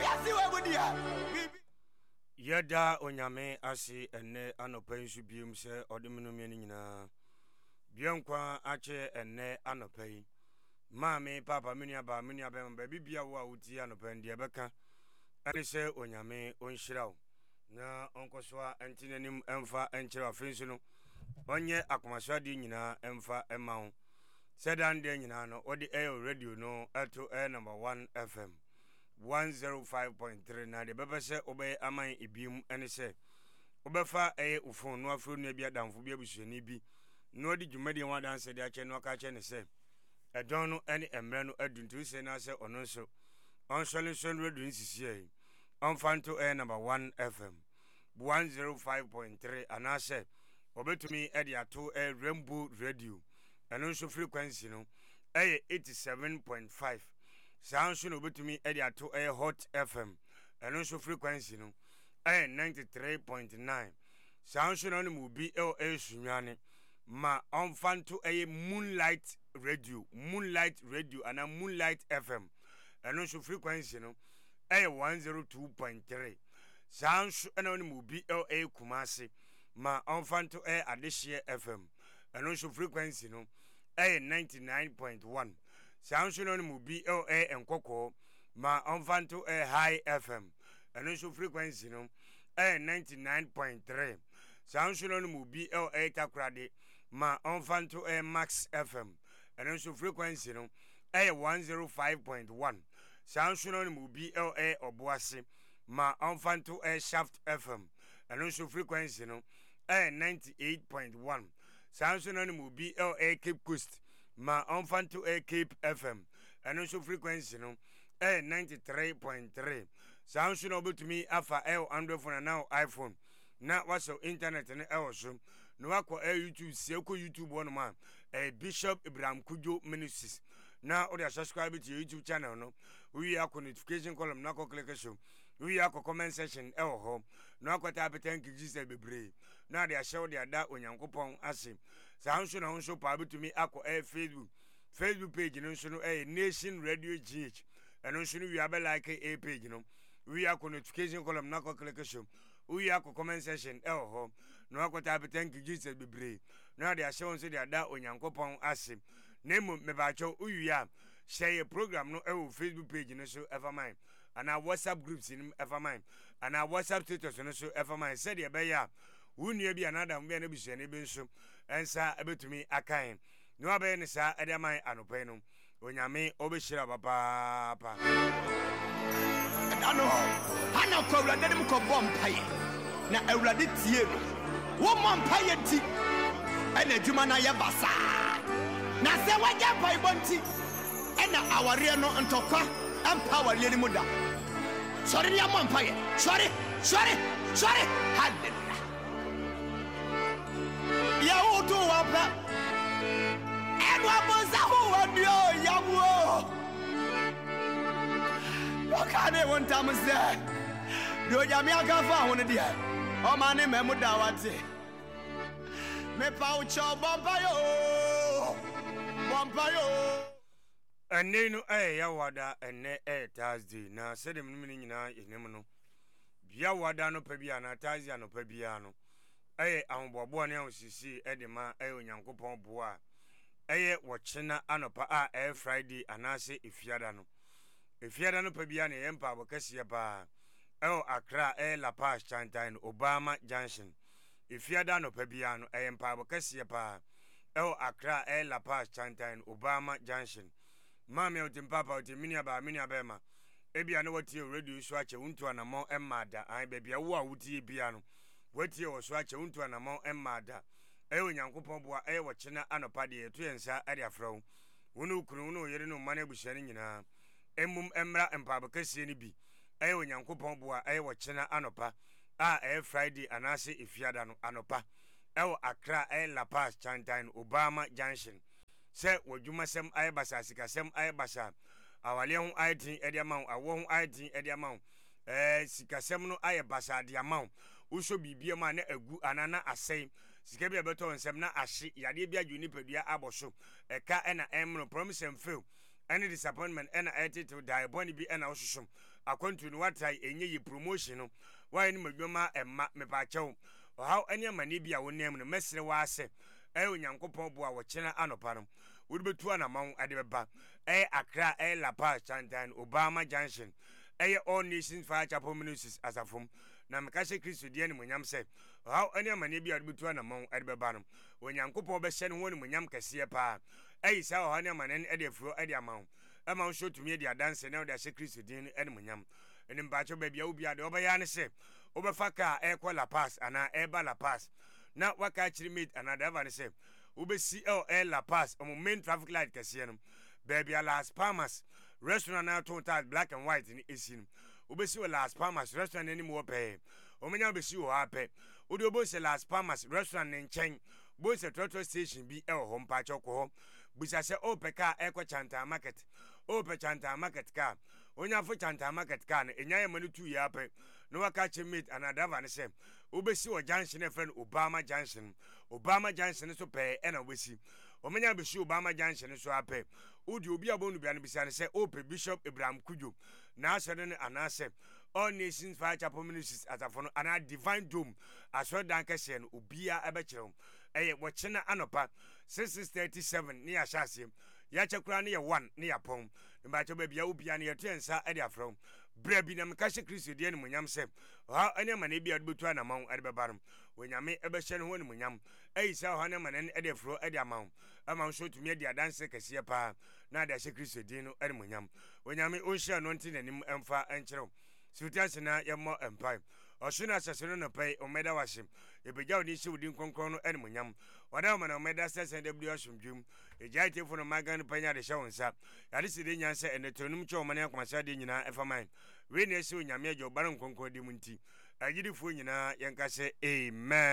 Yada onyame ase enne anopa nsu biom se odemnumie nyina bienkwa ache enne anopa yi maame papa menua ba menua ba bibia wo a wuti anopa ndie beka ane se onyame onhyiraw na onkosoa entinanim emfa enkyerɛ afensu no onye akomaswade nyina emfa emawo sedan de nyina no odi radio no ato number 1 FM 105.3 na de bebese obey aman ibim ene se obefa ufon no afro no bia damfo bia busuani bi no di dwumade wa danse de ache no aka che ne se edon no ene emre no aduntu se na se ono nso onsole so no adun sisiye onfanto number 1 FM 105.3 anase obetumi ede ato Rainbow Radio eno nso frequency no 87.5 Sounds no betumi edi ato Hot FM eno nso frequency no 93.9 Sounds no mu bi sunwane ma onfanto Moonlight Radio ana Moonlight FM eno nso frequency no 102.3 Sounds no mu bi Kumasi ma onfanto Adehye FM eno nso frequency no 99.1 Sounds no mu bi enkoko ma onfanto High FM eno nso frequency no 99.3 Sounds no mu bi takrade ma onfanto Max FM eno nso frequency no 105.1 Sounds no mu bi oboase ma onfanto Shaft FM eno nso frequency no 98.1 Sounds no mu bi Cape Coast ma onfanto Cape FM eno nso frequency no 93.3 Sounds no betumi afa Android phone na iPhone na waso internet ne so no akọ YouTube sie ko YouTube wono ma Bishop Ibrahim Kujo Ministries na o dey subscribe to YouTube channel no we akọ notification column na akọ click so we akọ comment section ho no akọ ta thank you Jesus bebre na dey show dey da onyankopon ase Sounds no nso pa betumi akọ Facebook page no nso no Nation Radio GH eno nso no we abe like page no we akọ notification column na akọ click so we akọ comment section ho no akọ ta thank you Jesus bebre na dey show nso dey da onyankopon ase nemo mebacho uya share program no Facebook page no so evermine and our WhatsApp groups in evermine and our WhatsApp status no so evermine said ye be ya wunua bi anada mbe na bisuane bi nso ensa ebetumi akan no abe ne sa edeman anope no onyame obehira papa ano ana ko awurade dem ko bompaye na awurade tie wo mompaye ti ena djuma na ye basa na se waje pai bonti ena aware no ntokwa empower le ni muda sorry ya mompaye sorry hallelujah ya utu wapa enu abonza ho wadio yawo wakane wonta mse do jami akafa hono dia o ma ne memu da wate me pa ucho bompayo ene no ya wada ene Thursday na sedem no nyina yenem no bia wada no pa bia na Thursday no pa bia no ahobɔbɔ ne ahosisi de ma onyankopɔn boa wɔkyena anopa a Friday anase efiada no pa bia ne yempa abokasiye pa Accra La Paz Chantain Obama Junction efiada no pa bia no yempa abokasiye pa Accra La Paz Chantain Obama Junction mama otimpapa otiminia ba bema ebia no watie radio so ache untu anamo emmada ai bebia wo a wutie bia no watie wo so ache untu anamo emmada onyankopɔn boa wɔkyena anopa de eto yensa ade afrɛw wonu kunu wonu yere no mane buhyane nyina emmum emmra empabakasie ni bi onyankopɔn boa wɔkyena anopa a Friday anase efiada no anopa Accra La Paz Chantain Obama Junction se wadwumasem ayebasa sikasem ayebasa awale ho ayetin ediamau awo ho ayetin ediamau sikasem no ayebasa adiamau uso bibie ma na agu anana asai sika bia beto nsem na ahye yade bia dwuni padua aboso eka na emno promise and fail any disappointment and ete to die boni bi na wososom akwantu no watai enye yi promotion no wa ni madwoma emma me ba chew how any amani bi a wonem no mesere wa ase onyankopon bo a wo kyena anopa no wo betu anamon ade beba Accra La Paz Chantan Obama Junction All Nations Fire Chapel Ministries asafom na mekase Kristo die ne monyam se how any amani bi a betu anamon ade beba no onyankopon be hye ne ho ne monyam kase pa sa ho ne amane ade afuro ade amon ama nso tumi de adanse na de Kristo die ne monyam ene mbacho ba bia obi ade obaya ne se obefa ka La Paz ana ba La Paz na waka chiri meet another one say ubesi La Paz main traffic light kase no baby Las Palmas restaurant na total black and white ni esin ubesi Las Palmas restaurant ni mo pe omenya ubesi wo ape odi obose Las Palmas restaurant ni nchen bose trotro station bi ho mpa choko busa se opeka Chanta market Chanta market ka onya fo Chanta market ka na enya yemanu tu ya ape no waka chiri meet another one say ubesi o junction e friend Obama Junction so pe na wesi omenya besi Obama Junction so ape udi obi abonu bia no bisa ne se ope Bishop Abraham Kujo na asode ne anase All Nations Fire Chapel Ministries atafono ana Divine Dome asode dan kese no obia ebe kire wo chena anopa 6:37 ne ya hyase ya chekura ne ye 1 ne ya pon mba cho ba bia obia ne yeto ensa e dia from brebi na mekase Kristo die ne monyam se ha ene ma ne bia do betu anamon ade bebarum wonyame ebe hye ne ho ne monyam sa ha ne ma ne ade afro ade amon ama nso tumi de adanse kase pa na da Kristo die no ade monyam wonyame o hye no nti nanim emfa enkyerɛw sutase na yemmo empire osuna saseno no pay omeda washim ebeja odi shi odi nkonkron no ene monyam wada ma na omeda sesen w asomdwum ejaite fo no magan panya de hye wonsa yade sidi nyanse ene tonum che omane akomasa de nyina efaman we na esi onyame agye obaran nkonkron de munti agidifo nyina yenkase amen.